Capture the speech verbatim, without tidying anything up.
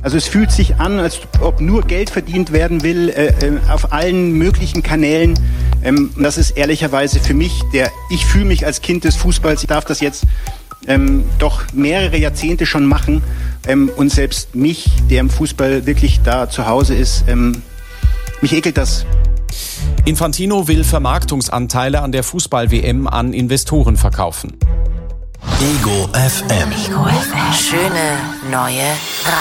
Also es fühlt sich an, als ob nur Geld verdient werden will, äh, äh, auf allen möglichen Kanälen. Ähm, das ist ehrlicherweise für mich, der ich fühle mich als Kind des Fußballs, ich darf das jetzt ähm, doch mehrere Jahrzehnte schon machen. Ähm, und selbst mich, der im Fußball wirklich da zu Hause ist, ähm, mich ekelt das. Infantino will Vermarktungsanteile an der Fußball-W M an Investoren verkaufen. Ego F M. Ego F M. Schöne neue